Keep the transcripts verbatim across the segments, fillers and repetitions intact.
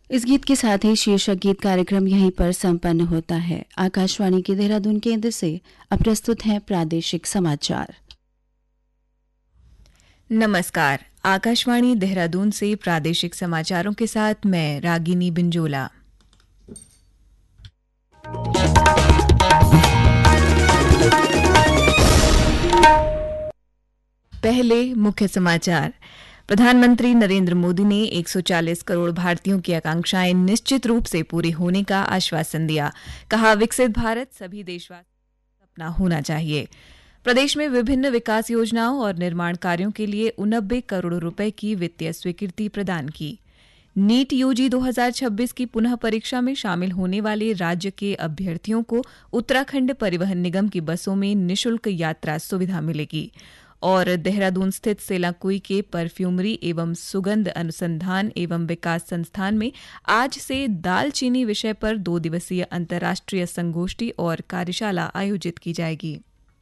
इस गीत के साथ ही शीर्षक गीत कार्यक्रम यहीं पर संपन्न होता है। आकाशवाणी के देहरादून केंद्र से अब प्रस्तुत हैं प्रादेशिक समाचार। नमस्कार, आकाशवाणी देहरादून से प्रादेशिक समाचारों के साथ मैं रागिनी बिंजोला। पहले मुख्य समाचार। प्रधानमंत्री नरेंद्र मोदी ने एक सौ चालीस करोड़ भारतीयों की आकांक्षाएं निश्चित रूप से पूरी होने का आश्वासन दिया। कहा, विकसित भारत सभी देशवासियों का सपना होना चाहिए। प्रदेश में विभिन्न विकास योजनाओं और निर्माण कार्यों के लिए उनब्बे करोड़ रुपए की वित्तीय स्वीकृति प्रदान की। नीट यूजी दो हज़ार छब्बीस की पुनः परीक्षा में शामिल होने वाले राज्य के अभ्यर्थियों को उत्तराखंड परिवहन निगम की बसों में निःशुल्क यात्रा सुविधा मिलेगी। और देहरादून स्थित सेलाकुई के परफ्यूमरी एवं सुगंध अनुसंधान एवं विकास संस्थान में आज से दालचीनी विषय पर दो दिवसीय अंतर्राष्ट्रीय संगोष्ठी और कार्यशाला आयोजित की जाएगी।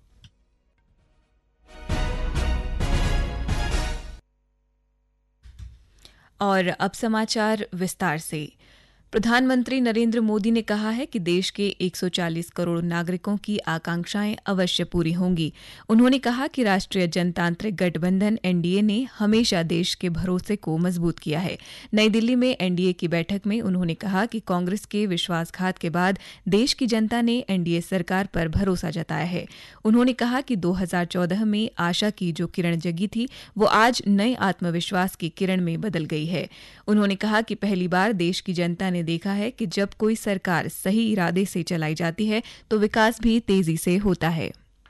और अब समाचार विस्तार से। प्रधानमंत्री नरेंद्र मोदी ने कहा है कि देश के एक सौ चालीस करोड़ नागरिकों की आकांक्षाएं अवश्य पूरी होंगी। उन्होंने कहा कि राष्ट्रीय जनतांत्रिक गठबंधन एनडीए ने हमेशा देश के भरोसे को मजबूत किया है। नई दिल्ली में एनडीए की बैठक में उन्होंने कहा कि कांग्रेस के विश्वासघात के बाद देश की जनता ने एनडीए सरकार पर भरोसा जताया है। उन्होंने कहा कि दो हज़ार चौदह में आशा की जो किरण जगी थी वो आज नए आत्मविश्वास की किरण में बदल गई है। उन्होंने कहा कि पहली बार देश की जनता ने देखा है कि जब कोई सरकार सही इरादे से चलाई जाती है तो विकास भी तेजी से होता है।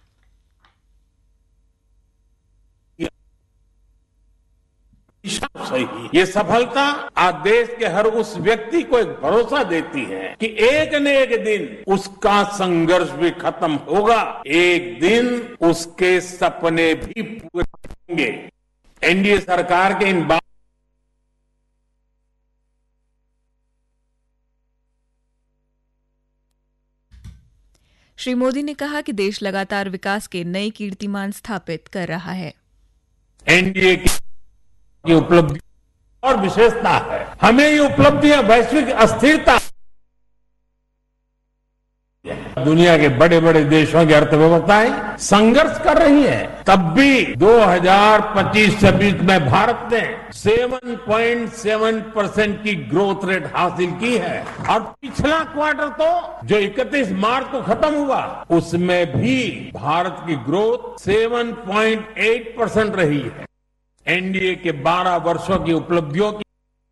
ये सफलता आज देश के हर उस व्यक्ति को एक भरोसा देती है कि एक न एक दिन उसका संघर्ष भी खत्म होगा, एक दिन उसके सपने भी पूरे होंगे। एनडीए सरकार के इन श्री मोदी ने कहा कि देश लगातार विकास के नए कीर्तिमान स्थापित कर रहा है। एनडीए की उपलब्धि और विशेषता है, हमें ये उपलब्धियां वैश्विक अस्थिरता, दुनिया के बड़े बड़े देशों की अर्थव्यवस्थाएं संघर्ष कर रही हैं, तब भी दो हज़ार पच्चीस छब्बीस में भारत ने सात पॉइंट सात परसेंट की ग्रोथ रेट हासिल की है। और पिछला क्वार्टर तो जो इकतीस मार्च को खत्म हुआ उसमें भी भारत की ग्रोथ सात पॉइंट आठ परसेंट रही है। एनडीए के बारह वर्षों की उपलब्धियों की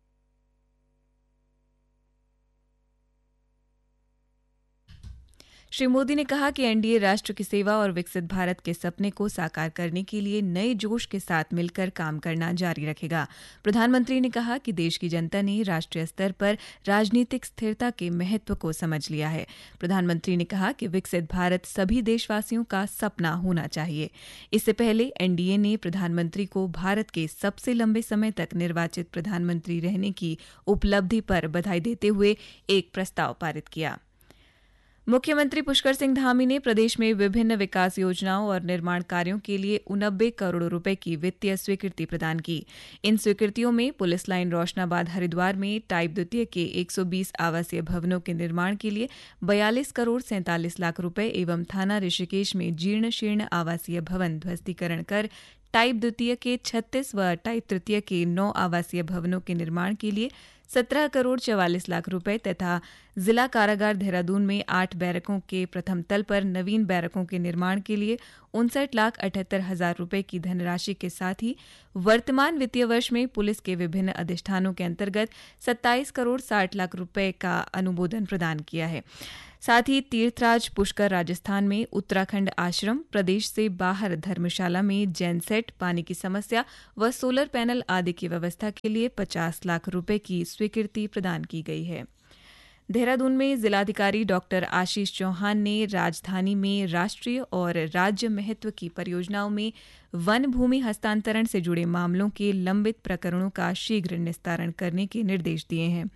श्री मोदी ने कहा कि एनडीए राष्ट्र की सेवा और विकसित भारत के सपने को साकार करने के लिए नए जोश के साथ मिलकर काम करना जारी रखेगा। प्रधानमंत्री ने कहा कि देश की जनता ने राष्ट्रीय स्तर पर राजनीतिक स्थिरता के महत्व को समझ लिया है। प्रधानमंत्री ने कहा कि विकसित भारत सभी देशवासियों का सपना होना चाहिए। इससे पहले एनडीए ने प्रधानमंत्री को भारत के सबसे लंबे समय तक निर्वाचित प्रधानमंत्री रहने की उपलब्धि पर बधाई देते हुए एक प्रस्ताव पारित किया। मुख्यमंत्री पुष्कर सिंह धामी ने प्रदेश में विभिन्न विकास योजनाओं और निर्माण कार्यों के लिए उनब्बे करोड़ रुपए की वित्तीय स्वीकृति प्रदान की। इन स्वीकृतियों में पुलिस लाइन रोशनाबाद हरिद्वार में टाइप द्वितीय के एक सौ बीस आवासीय भवनों के निर्माण के लिए बयालीस करोड़ सैंतालीस लाख रुपए एवं थाना ऋषिकेश में जीर्ण शीर्ण आवासीय भवन ध्वस्तीकरण कर टाइप द्वितीय के छत्तीस व टाइप तृतीय के नौ आवासीय भवनों के निर्माण के लिए सत्रह करोड़ चवालीस लाख रुपए तथा जिला कारागार देहरादून में आठ बैरकों के प्रथम तल पर नवीन बैरकों के निर्माण के लिए उनसठ लाख अठहत्तर हजार रुपए की धनराशि के साथ ही वर्तमान वित्तीय वर्ष में पुलिस के विभिन्न अधिष्ठानों के अंतर्गत सत्ताईस करोड़ साठ लाख रुपए का अनुमोदन प्रदान किया है। साथ ही तीर्थराज पुष्कर राजस्थान में उत्तराखंड आश्रम, प्रदेश से बाहर धर्मशाला में जैनसेट, पानी की समस्या व सोलर पैनल आदि की व्यवस्था के लिए पचास लाख रुपए की स्वीकृति प्रदान की गई है। देहरादून में जिलाधिकारी डॉक्टर आशीष चौहान ने राजधानी में राष्ट्रीय और राज्य महत्व की परियोजनाओं में वन भूमि हस्तांतरण से जुड़े मामलों के लंबित प्रकरणों का शीघ्र निस्तारण करने के निर्देश दिए हैं।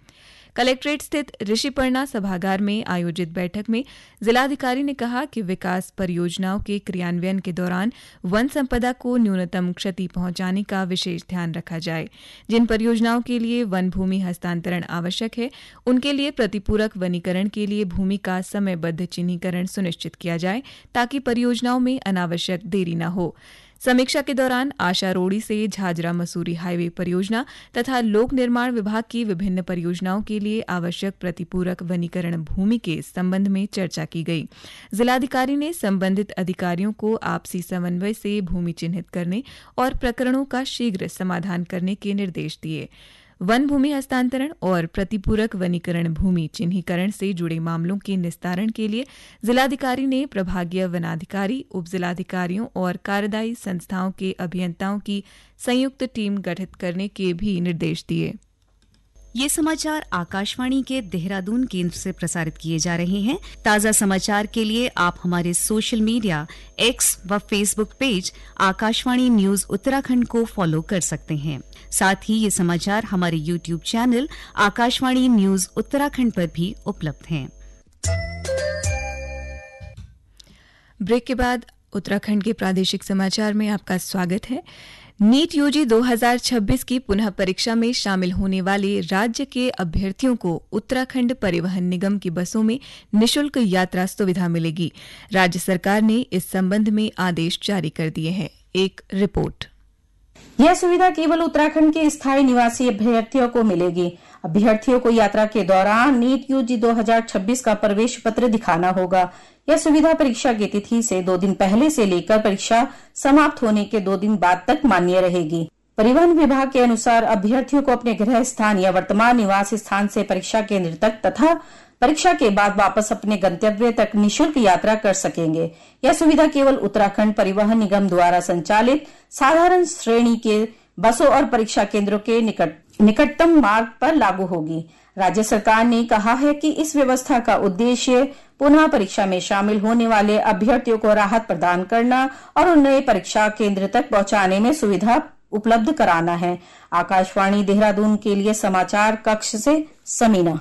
कलेक्ट्रेट स्थित ऋषिपर्णा सभागार में आयोजित बैठक में जिलाधिकारी ने कहा कि विकास परियोजनाओं के क्रियान्वयन के दौरान वन संपदा को न्यूनतम क्षति पहुंचाने का विशेष ध्यान रखा जाए। जिन परियोजनाओं के लिए वन भूमि हस्तांतरण आवश्यक है, उनके लिए प्रतिपूरक वनीकरण के लिए भूमि का समयबद्ध चिन्हीकरण सुनिश्चित किया जाए ताकि परियोजनाओं में अनावश्यक देरी न हो। समीक्षा के दौरान आशा रोड़ी से झाझरा मसूरी हाईवे परियोजना तथा लोक निर्माण विभाग की विभिन्न परियोजनाओं के लिए आवश्यक प्रतिपूरक वनीकरण भूमि के संबंध में चर्चा की गई। जिलाधिकारी ने संबंधित अधिकारियों को आपसी समन्वय से भूमि चिन्हित करने और प्रकरणों का शीघ्र समाधान करने के निर्देश दिए। वन भूमि हस्तांतरण और प्रतिपूरक वनीकरण भूमि चिन्हीकरण से जुड़े मामलों के निस्तारण के लिए जिलाधिकारी ने प्रभागीय वनाधिकारी, उप जिलाधिकारियों और कार्यदायी संस्थाओं के अभियंताओं की संयुक्त टीम गठित करने के भी निर्देश दिए। ये समाचार आकाशवाणी के देहरादून केंद्र से प्रसारित किए जा रहे हैं। ताज़ा समाचार के लिए आप हमारे सोशल मीडिया एक्स व Facebook page Akashvani news Uttarakhand को फॉलो कर सकते हैं। साथ ही ये समाचार हमारे YouTube channel Akashvani news Uttarakhand पर भी उपलब्ध हैं। ब्रेक के बाद उत्तराखंड के प्रादेशिक समाचार में आपका स्वागत है। नीट यूजी दो हज़ार छब्बीस की पुनः परीक्षा में शामिल होने वाले राज्य के अभ्यर्थियों को उत्तराखंड परिवहन निगम की बसों में निःशुल्क यात्रा सुविधा मिलेगी। राज्य सरकार ने इस संबंध में आदेश जारी कर दिए हैं। एक रिपोर्ट। यह सुविधा केवल उत्तराखंड के स्थायी निवासी अभ्यर्थियों को मिलेगी। अभ्यर्थियों को यात्रा के दौरान नीट यूजी दो हज़ार छब्बीस का प्रवेश पत्र दिखाना होगा। यह सुविधा परीक्षा की तिथि से दो दिन पहले से लेकर परीक्षा समाप्त होने के दो दिन बाद तक मान्य रहेगी। परिवहन विभाग के अनुसार अभ्यर्थियों को अपने गृह स्थान या वर्तमान निवास स्थान से परीक्षा केंद्र तक तथा परीक्षा के बाद वापस अपने गंतव्य तक निःशुल्क यात्रा कर सकेंगे। यह सुविधा केवल उत्तराखंड परिवहन निगम द्वारा संचालित साधारण श्रेणी के बसों और परीक्षा केंद्रों के निकट निकटतम मार्ग पर लागू होगी। राज्य सरकार ने कहा है कि इस व्यवस्था का उद्देश्य पुनः परीक्षा में शामिल होने वाले अभ्यर्थियों को राहत प्रदान करना और उन्हें परीक्षा केंद्र तक पहुंचाने में सुविधा उपलब्ध कराना है। आकाशवाणी देहरादून के लिए समाचार कक्ष से समीना।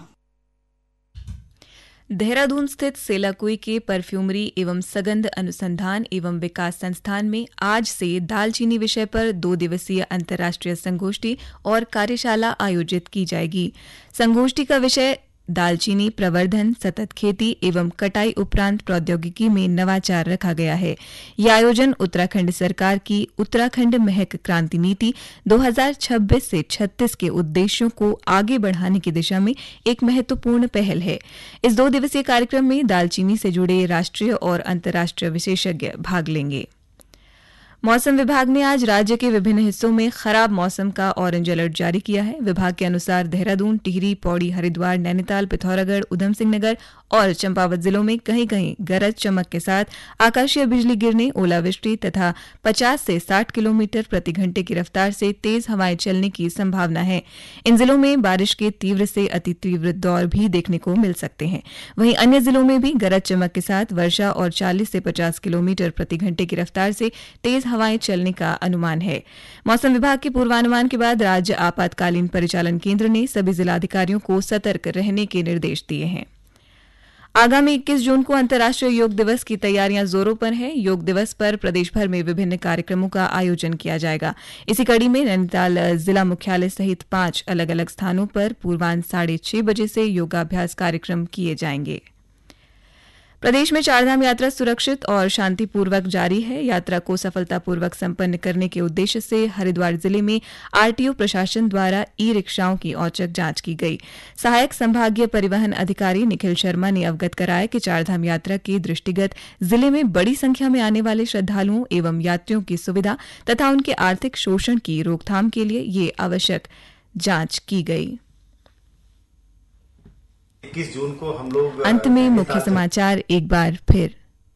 देहरादून स्थित सेलाकुई के परफ्यूमरी एवं सगंध अनुसंधान एवं विकास संस्थान में आज से दालचीनी विषय पर दो दिवसीय अंतर्राष्ट्रीय संगोष्ठी और कार्यशाला आयोजित की जाएगी। संगोष्ठी का विषय दालचीनी प्रवर्धन, सतत खेती एवं कटाई उपरांत प्रौद्योगिकी में नवाचार रखा गया है। यह आयोजन उत्तराखंड सरकार की उत्तराखंड महक क्रांति नीति दो हज़ार छब्बीस से छत्तीस के उद्देश्यों को आगे बढ़ाने की दिशा में एक महत्वपूर्ण पहल है। इस दो दिवसीय कार्यक्रम में दालचीनी से जुड़े राष्ट्रीय और अंतर्राष्ट्रीय विशेषज्ञ भाग लेंगे। मौसम विभाग ने आज राज्य के विभिन्न हिस्सों में खराब मौसम का ऑरेंज अलर्ट जारी किया है। विभाग के अनुसार देहरादून, टिहरी, पौड़ी, हरिद्वार, नैनीताल, पिथौरागढ़, उधमसिंह नगर और चंपावत जिलों में कहीं कहीं गरज चमक के साथ आकाशीय बिजली गिरने, ओलावृष्टि तथा पचास से साठ किलोमीटर प्रति घंटे की रफ्तार से तेज हवाएं चलने की संभावना है। इन जिलों में बारिश के तीव्र से अति तीव्र दौर भी देखने को मिल सकते हैं। वहीं अन्य जिलों में भी गरज चमक के साथ वर्षा और चालीस से पचास किलोमीटर प्रति घंटे की रफ्तार से तेज हवाएं चलने का अनुमान है। मौसम विभाग के पूर्वानुमान के बाद राज्य आपातकालीन परिचालन केंद्र ने सभी जिलाधिकारियों को सतर्क रहने के निर्देश दिए हैं। आगामी इक्कीस जून को अंतर्राष्ट्रीय योग दिवस की तैयारियां जोरों पर हैं। योग दिवस पर प्रदेश भर में विभिन्न कार्यक्रमों का आयोजन किया जाएगा। इसी कड़ी में नैनीताल जिला मुख्यालय सहित पांच अलग अलग स्थानों पर पूर्वाह्न साढ़े छह बजे से योगाभ्यास कार्यक्रम किए जाएंगे। प्रदेश में चारधाम यात्रा सुरक्षित और शांतिपूर्वक जारी है। यात्रा को सफलतापूर्वक संपन्न करने के उद्देश्य से हरिद्वार जिले में आरटीओ प्रशासन द्वारा ई रिक्शाओं की औचक जांच की गई। सहायक संभागीय परिवहन अधिकारी निखिल शर्मा ने अवगत कराया कि चारधाम यात्रा के दृष्टिगत जिले में बड़ी संख्या में आने वाले श्रद्धालुओं एवं यात्रियों की सुविधा तथा उनके आर्थिक शोषण की रोकथाम के लिए ये आवश्यक जांच की गई। इक्कीस जून को हम लोग अंत में मुख्य समाचार एक बार फिर।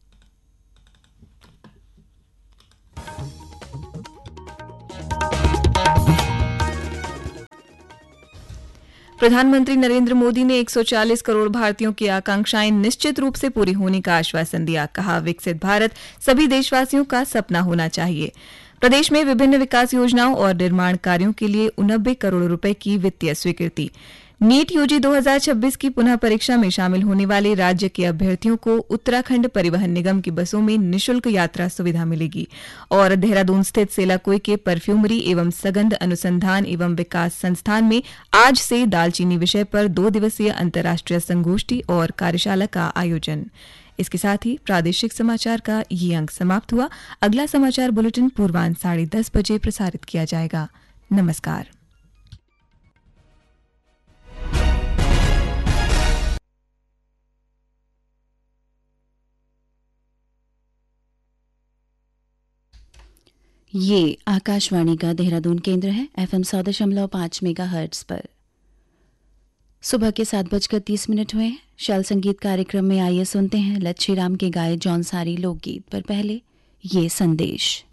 प्रधानमंत्री नरेंद्र मोदी ने एक सौ चालीस करोड़ भारतीयों की आकांक्षाएं निश्चित रूप से पूरी होने का आश्वासन दिया। कहा, विकसित भारत सभी देशवासियों का सपना होना चाहिए। प्रदेश में विभिन्न विकास योजनाओं और निर्माण कार्यों के लिए उनब्बे करोड़ रुपए की वित्तीय स्वीकृति। नीट यूजी दो हज़ार छब्बीस की पुनः परीक्षा में शामिल होने वाले राज्य के अभ्यर्थियों को उत्तराखंड परिवहन निगम की बसों में निशुल्क यात्रा सुविधा मिलेगी। और देहरादून स्थित सेलाकुई के परफ्यूमरी एवं सगंध अनुसंधान एवं विकास संस्थान में आज से दालचीनी विषय पर दो दिवसीय अंतर्राष्ट्रीय संगोष्ठी और कार्यशाला का आयोजन। इसके साथ ही प्रादेशिक समाचार का ये अंक समाप्त हुआ। अगला समाचार बुलेटिन पूर्वाह्न साढ़े दस बजे प्रसारित किया जाएगा। नमस्कार। ये आकाशवाणी का देहरादून केंद्र है, एफएम सौ दशमलव पांच मेगा हर्ट्ज पर। सुबह के सात बजकर तीस मिनट हुए हैं। शैल संगीत कार्यक्रम में आइए सुनते हैं लच्छी राम के गाए जौनसारी लोकगीत, पर पहले ये संदेश।